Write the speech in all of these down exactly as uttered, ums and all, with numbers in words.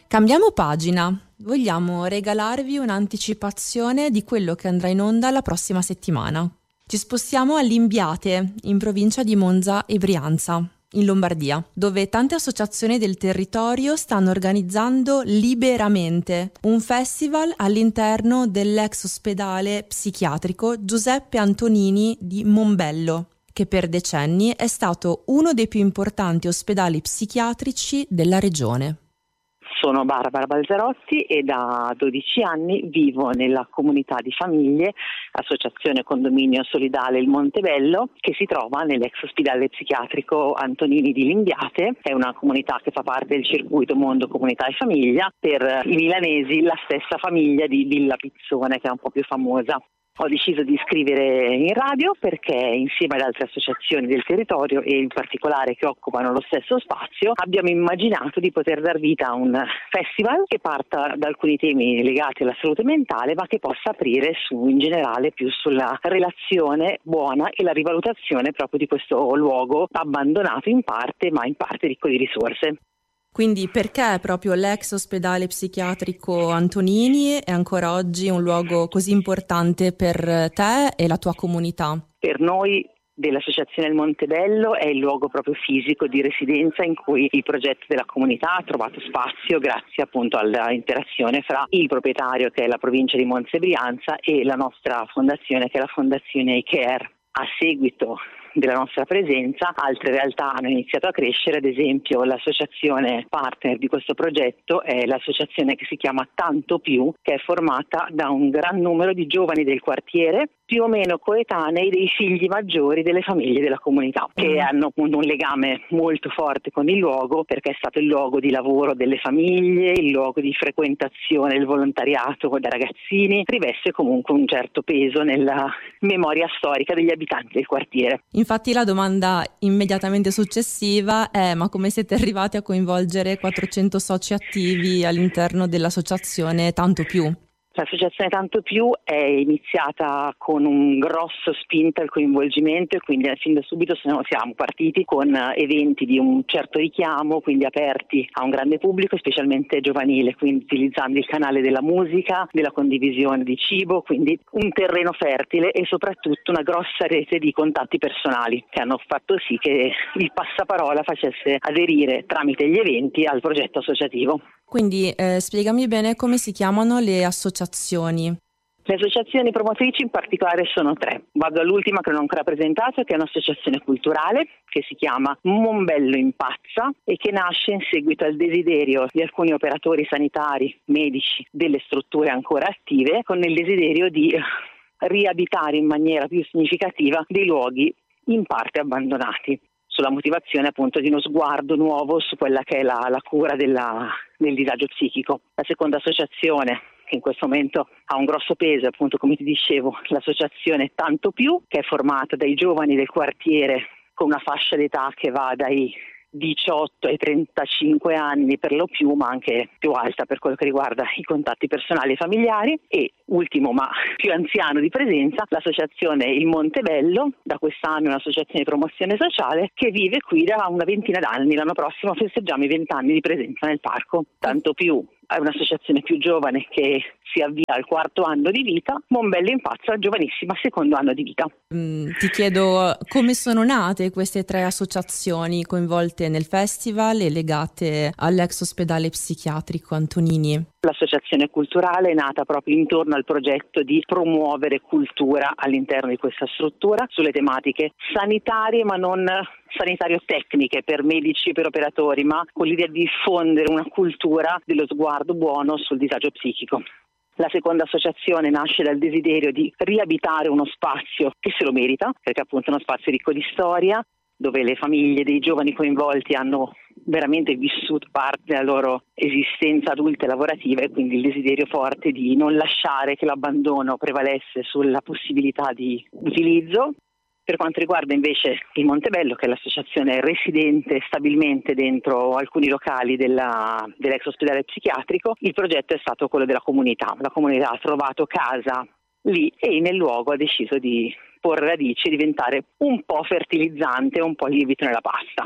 Cambiamo pagina. Vogliamo regalarvi un'anticipazione di quello che andrà in onda la prossima settimana. Ci spostiamo all'Imbiate, in provincia di Monza e Brianza, in Lombardia, dove tante associazioni del territorio stanno organizzando liberamente un festival all'interno dell'ex ospedale psichiatrico Giuseppe Antonini di Mombello, che per decenni è stato uno dei più importanti ospedali psichiatrici della regione. Sono Barbara Balzarotti e da dodici anni vivo nella comunità di famiglie Associazione Condominio Solidale Il Montebello, che si trova nell'ex ospedale psichiatrico Antonini di Limbiate. È una comunità che fa parte del circuito Mondo Comunità e Famiglia, per i milanesi la stessa famiglia di Villa Pizzone, che è un po' più famosa. Ho deciso di iscrivere in radio perché insieme ad altre associazioni del territorio e in particolare che occupano lo stesso spazio abbiamo immaginato di poter dar vita a un festival che parta da alcuni temi legati alla salute mentale, ma che possa aprire su in generale più sulla relazione buona e la rivalutazione proprio di questo luogo abbandonato in parte, ma in parte ricco di risorse. Quindi perché proprio l'ex ospedale psichiatrico Antonini è ancora oggi un luogo così importante per te e la tua comunità? Per noi dell'Associazione Il Montebello è il luogo proprio fisico di residenza in cui il progetto della comunità ha trovato spazio grazie appunto all'interazione fra il proprietario, che è la provincia di Monza e Brianza, e la nostra fondazione, che è la Fondazione iCare. A seguito della nostra presenza altre realtà hanno iniziato a crescere, ad esempio l'associazione partner di questo progetto è l'associazione che si chiama Tanto Più, che è formata da un gran numero di giovani del quartiere, più o meno coetanei dei figli maggiori delle famiglie della comunità, che hanno appunto un legame molto forte con il luogo perché è stato il luogo di lavoro delle famiglie, il luogo di frequentazione del volontariato da ragazzini, riveste comunque un certo peso nella memoria storica degli abitanti del quartiere. Infatti la domanda immediatamente successiva è: ma come siete arrivati a coinvolgere quattrocento soci attivi all'interno dell'associazione Tanto Più? L'associazione Tanto Più è iniziata con un grosso spinta al coinvolgimento e quindi fin da subito siamo partiti con eventi di un certo richiamo, quindi aperti a un grande pubblico, specialmente giovanile, quindi utilizzando il canale della musica, della condivisione di cibo, quindi un terreno fertile e soprattutto una grossa rete di contatti personali che hanno fatto sì che il passaparola facesse aderire tramite gli eventi al progetto associativo. Quindi eh, spiegami bene come si chiamano le associazioni. Le associazioni promotrici in particolare sono tre. Vado all'ultima che non ho ancora presentato, che è un'associazione culturale che si chiama Mombello Impazza e che nasce in seguito al desiderio di alcuni operatori sanitari, medici delle strutture ancora attive, con il desiderio di riabitare in maniera più significativa dei luoghi in parte abbandonati, sulla motivazione appunto di uno sguardo nuovo su quella che è la, la cura della, del disagio psichico. La seconda associazione, che in questo momento ha un grosso peso, appunto come ti dicevo, l'associazione Tanto Più, che è formata dai giovani del quartiere con una fascia d'età che va dai diciotto ai trentacinque anni per lo più, ma anche più alta per quello che riguarda i contatti personali e familiari, e ultimo ma più anziano di presenza l'associazione Il Montebello, da quest'anno un'associazione di promozione sociale che vive qui da una ventina d'anni. L'anno prossimo festeggiamo i vent'anni di presenza nel parco. Tanto Più è un'associazione più giovane che si avvia al quarto anno di vita, Mombello Impazza giovanissima secondo anno di vita. Mm, ti chiedo come sono nate queste tre associazioni coinvolte nel festival e legate all'ex ospedale psichiatrico Antonini. L'associazione culturale è nata proprio intorno al progetto di promuovere cultura all'interno di questa struttura sulle tematiche sanitarie, ma non sanitario-tecniche per medici e per operatori, ma con l'idea di diffondere una cultura dello sguardo buono sul disagio psichico. La seconda associazione nasce dal desiderio di riabitare uno spazio che se lo merita, perché appunto è uno spazio ricco di storia, dove le famiglie dei giovani coinvolti hanno veramente vissuto parte della loro esistenza adulta e lavorativa, e quindi il desiderio forte di non lasciare che l'abbandono prevalesse sulla possibilità di utilizzo. Per quanto riguarda invece il Montebello, che è l'associazione residente stabilmente dentro alcuni locali della, dell'ex ospedale psichiatrico, il progetto è stato quello della comunità. La comunità ha trovato casa lì e nel luogo ha deciso di porre radici e diventare un po' fertilizzante, un po' lievito nella pasta.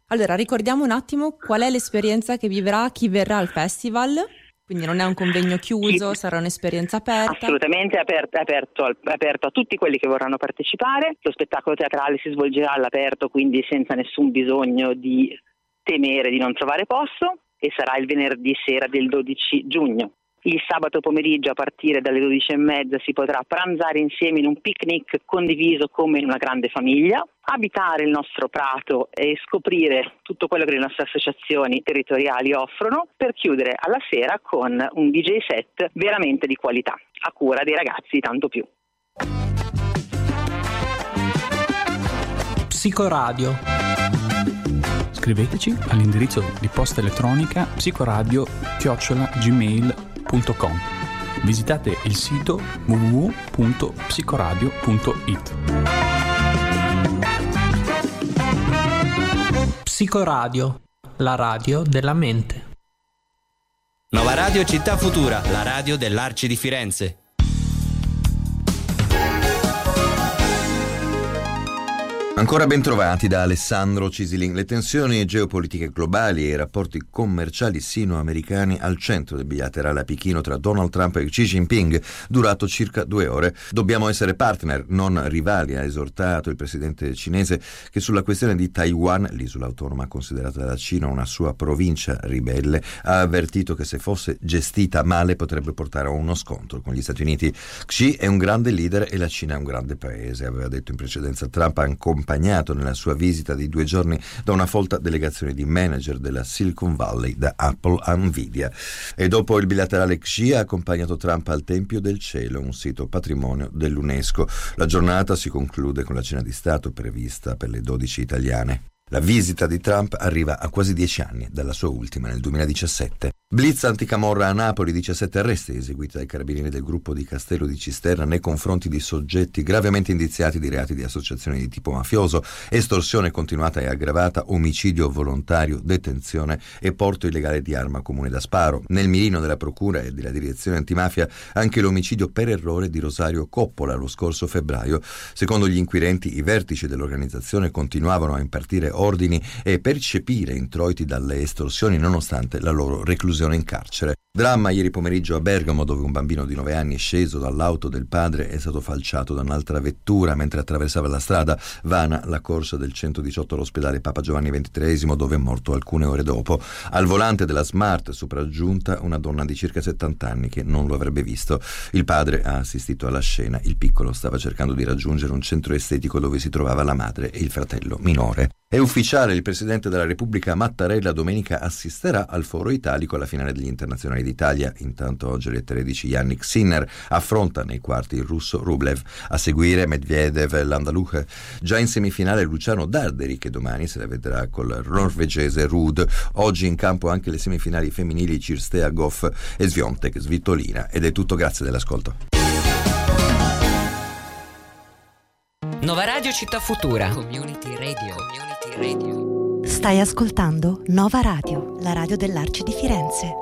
Allora, ricordiamo un attimo qual è l'esperienza che vivrà chi verrà al festival. Quindi non è un convegno chiuso, sarà un'esperienza aperta? Assolutamente aperto, aperto, aperto a tutti quelli che vorranno partecipare. Lo spettacolo teatrale si svolgerà all'aperto, quindi senza nessun bisogno di temere di non trovare posto, e sarà il venerdì sera del dodici giugno. Il sabato pomeriggio a partire dalle dodici e mezza si potrà pranzare insieme in un picnic condiviso come in una grande famiglia, abitare il nostro prato e scoprire tutto quello che le nostre associazioni territoriali offrono, per chiudere alla sera con un D J set veramente di qualità, a cura dei ragazzi tanto più. Psicoradio. Scriveteci all'indirizzo di posta elettronica psicoradio chiocciola gmail punto com. Visitate il sito w w w punto psicoradio punto it. Psicoradio, la radio della mente. Nova Radio Città Futura, la radio dell'Arci di Firenze. Ancora ben trovati da Alessandro Cisilin. Le tensioni geopolitiche globali e i rapporti commerciali sino-americani al centro del bilaterale a Pechino tra Donald Trump e Xi Jinping, durato circa due ore. Dobbiamo essere partner, non rivali, ha esortato il presidente cinese, che sulla questione di Taiwan, l'isola autonoma considerata dalla Cina una sua provincia ribelle, ha avvertito che se fosse gestita male potrebbe portare a uno scontro con gli Stati Uniti. Xi è un grande leader e la Cina è un grande paese, aveva detto in precedenza Trump, accompagnato nella sua visita di due giorni da una folta delegazione di manager della Silicon Valley, da Apple a Nvidia. E dopo il bilaterale, Xi ha accompagnato Trump al Tempio del Cielo, un sito patrimonio dell'UNESCO. La giornata si conclude con la cena di Stato prevista per le dodici italiane. La visita di Trump arriva a quasi dieci anni dalla sua ultima nel duemiladiciassette. Blitz anticamorra a Napoli, diciassette arresti eseguiti dai carabinieri del gruppo di Castello di Cisterna nei confronti di soggetti gravemente indiziati di reati di associazione di tipo mafioso, estorsione continuata e aggravata, omicidio volontario, detenzione e porto illegale di arma comune da sparo. Nel mirino della procura e della direzione antimafia anche l'omicidio per errore di Rosario Coppola lo scorso febbraio. Secondo gli inquirenti, i vertici dell'organizzazione continuavano a impartire ordini e percepire introiti dalle estorsioni nonostante la loro reclusione in carcere. Dramma ieri pomeriggio a Bergamo, dove un bambino di nove anni sceso dall'auto del padre è stato falciato da un'altra vettura mentre attraversava la strada. Vana la corsa del centodiciotto all'ospedale Papa Giovanni ventitreesimo, dove è morto alcune ore dopo. Al volante della Smart sopraggiunta una donna di circa settanta anni che non lo avrebbe visto. Il padre ha assistito alla scena. Il piccolo stava cercando di raggiungere un centro estetico dove si trovava la madre e il fratello minore. È ufficiale, il Presidente della Repubblica Mattarella domenica assisterà al Foro Italico alla finale degli Internazionali d'Italia. Intanto oggi alle tredici Yannick Sinner affronta nei quarti il russo Rublev. A seguire Medvedev e Landaluce. Già in semifinale Luciano Darderi, che domani se la vedrà col norvegese Ruud. Oggi in campo anche le semifinali femminili Cirstea Goff e Swiatek Svitolina. Ed è tutto, grazie dell'ascolto. Nova Radio Città Futura. Community Radio. Community Radio. Stai ascoltando Nova Radio, la radio dell'Arci di Firenze.